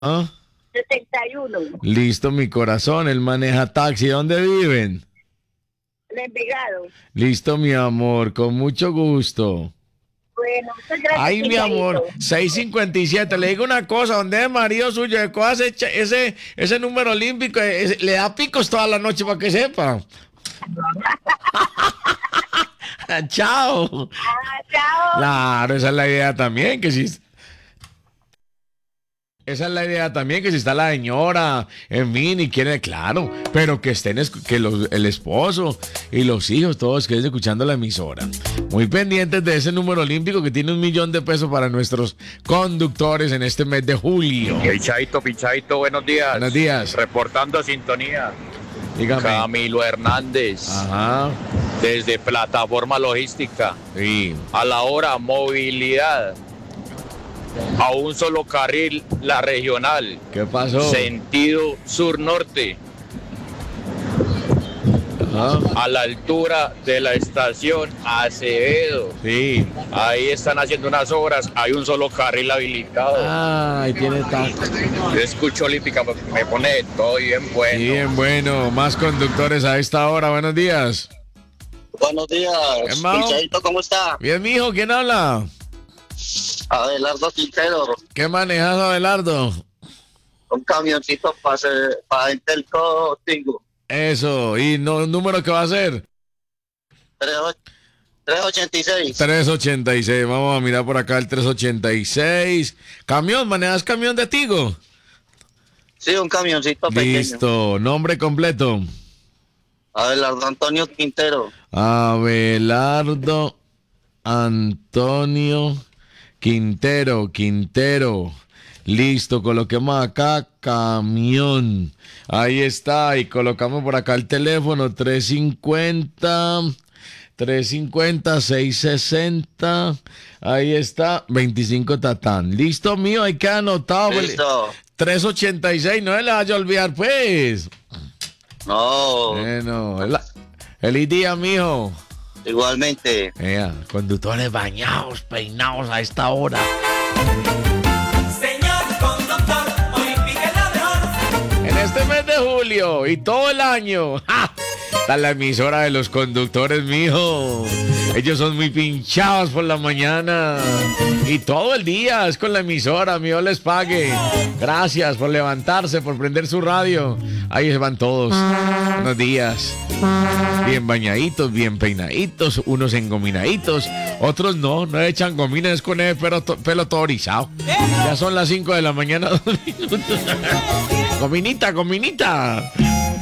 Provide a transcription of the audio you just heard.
¿Ah? 71. Listo, mi corazón. Él maneja taxi. ¿Dónde viven? En Envigado. Listo, mi amor. Con mucho gusto. Bueno, muchas gracias. Ay, mi amor, Pinchadito. 6:57. Le digo una cosa, donde es marido suyo, de coja ese número olímpico, le da picos toda la noche para que sepa. Chao. Chao. Claro, esa es la idea también, que si... Esa es la idea también, que si está la señora, en fin, y quiere, claro, pero que estén, el esposo y los hijos, todos que estén escuchando la emisora. Muy pendientes de ese número olímpico que tiene 1.000.000 de pesos para nuestros conductores en este mes de julio. Pichadito, buenos días. Buenos días. Reportando sintonía. Dígame. Camilo Hernández, Ajá, desde Plataforma Logística. sí. A la hora, movilidad. A un solo carril, la regional. ¿Qué pasó? Sentido sur-norte. Ajá, A la altura de la estación Acevedo. sí. Ahí están haciendo unas obras. Hay un solo carril habilitado. Ay, tiene taco. Yo escucho Olímpica, me pone todo bien bueno. Bien, bueno, más conductores a esta hora. Buenos días. Buenos días, Hermano. Pinchadito, ¿cómo está? Bien, mijo, ¿quién habla? Abelardo Quintero, ¿Qué manejas, Abelardo? un camioncito para Entelco Tingo, Eso, ¿y no, número que va a ser? 386. 386, vamos a mirar por acá el 386. Camión, ¿manejas camión de Tigo? Sí, un camioncito pequeño. Listo, nombre completo. Abelardo Antonio Quintero. Abelardo Antonio Quintero. Listo, coloquemos acá camión. Ahí está, y colocamos por acá el teléfono 350-660. Ahí está, 25 tatán. Listo, mío, hay que anotado. Listo. 386, no se le vaya a olvidar, pues. No, Bueno, feliz día, mijo. igualmente. Conductores bañados, peinados a esta hora. Señor conductor, hoy pique la mejor. En este mes de julio y todo el año. ¡Ja! Está la emisora de los conductores, mijo. Ellos son muy pinchados por la mañana. Y todo el día es con la emisora, mijo, les pague. Gracias por levantarse, por prender su radio. Ahí se van todos. Buenos días. Bien bañaditos, bien peinaditos, unos engominaditos, otros no echan gomina, es con el pelo todo erizado. Ya son las 5 de la mañana, 2 minutos. Gominita.